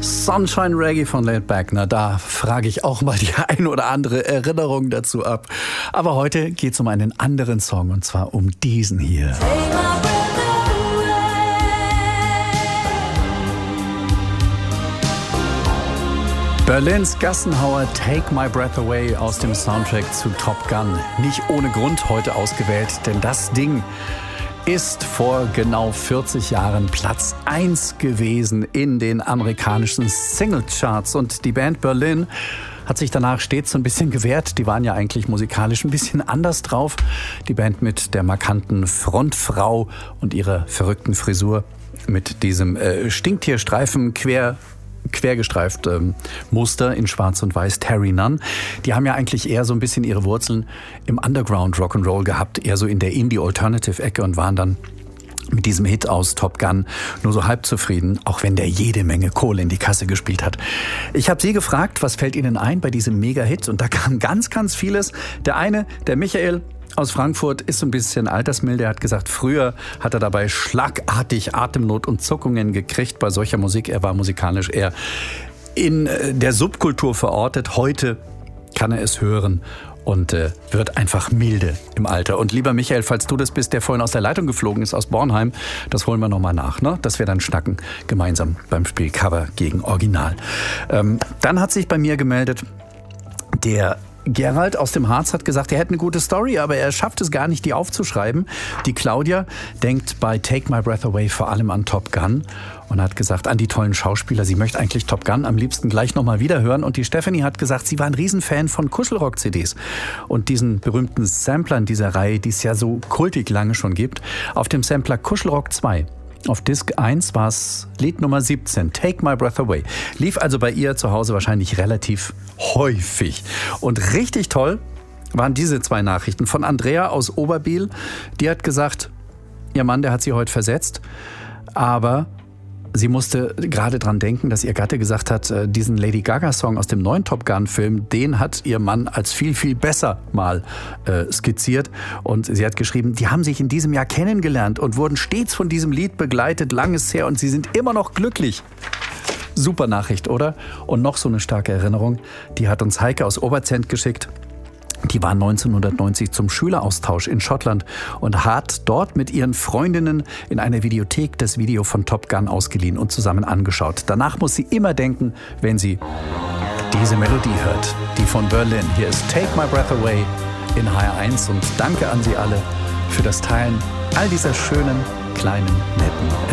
Sunshine Reggae von Laid Back. Na, da frage ich auch mal die ein oder andere Erinnerung dazu ab. Aber heute geht es um einen anderen Song, und zwar um diesen hier. Berlins Gassenhauer Take My Breath Away aus dem Soundtrack zu Top Gun. Nicht ohne Grund heute ausgewählt, denn das Ding ist vor genau 40 Jahren Platz 1 gewesen in den amerikanischen Singlecharts. Und die Band Berlin hat sich danach stets so ein bisschen gewehrt. Die waren ja eigentlich musikalisch ein bisschen anders drauf. Die Band mit der markanten Frontfrau und ihrer verrückten Frisur mit diesem Stinktierstreifen quergestreift Muster in Schwarz und Weiß, Terry Nunn. Die haben ja eigentlich eher so ein bisschen ihre Wurzeln im Underground Rock'n'Roll gehabt, eher so in der Indie-Alternative-Ecke und waren dann mit diesem Hit aus Top Gun nur so halb zufrieden, auch wenn der jede Menge Kohle in die Kasse gespielt hat. Ich habe Sie gefragt, was fällt Ihnen ein bei diesem Mega-Hit? Und da kam ganz, ganz vieles. Der Michael aus Frankfurt ist so ein bisschen altersmilde. Er hat gesagt, früher hat er dabei schlagartig Atemnot und Zuckungen gekriegt bei solcher Musik. Er war musikalisch eher in der Subkultur verortet. Heute kann er es hören und wird einfach milde im Alter. Und lieber Michael, falls du das bist, der vorhin aus der Leitung geflogen ist, aus Bornheim, das holen wir nochmal nach, ne? Dass wir dann schnacken gemeinsam beim Spiel Cover gegen Original. Dann hat sich bei mir gemeldet der Gerald aus dem Harz, hat gesagt, er hätte eine gute Story, aber er schafft es gar nicht, die aufzuschreiben. Die Claudia denkt bei Take My Breath Away vor allem an Top Gun und hat gesagt, an die tollen Schauspieler. Sie möchte eigentlich Top Gun am liebsten gleich nochmal wiederhören. Und die Stephanie hat gesagt, sie war ein Riesenfan von Kuschelrock-CDs und diesen berühmten Samplern dieser Reihe, die es ja so kultig lange schon gibt. Auf dem Sampler Kuschelrock 2. Auf Disc 1 war es Lied Nummer 17, Take My Breath Away. Lief also bei ihr zu Hause wahrscheinlich relativ häufig. Und richtig toll waren diese zwei Nachrichten von Andrea aus Oberbiel. Die hat gesagt, ihr Mann, der hat sie heute versetzt, aber sie musste gerade dran denken, dass ihr Gatte gesagt hat, diesen Lady Gaga-Song aus dem neuen Top Gun-Film, den hat ihr Mann als viel, viel besser mal skizziert. Und sie hat geschrieben, die haben sich in diesem Jahr kennengelernt und wurden stets von diesem Lied begleitet, langes her, und sie sind immer noch glücklich. Super Nachricht, oder? Und noch so eine starke Erinnerung, die hat uns Heike aus Oberzent geschickt. Die war 1990 zum Schüleraustausch in Schottland und hat dort mit ihren Freundinnen in einer Videothek das Video von Top Gun ausgeliehen und zusammen angeschaut. Danach muss sie immer denken, wenn sie diese Melodie hört, die von Berlin. Hier ist Take My Breath Away in HR1 und danke an Sie alle für das Teilen all dieser schönen, kleinen, netten Erinnerungen.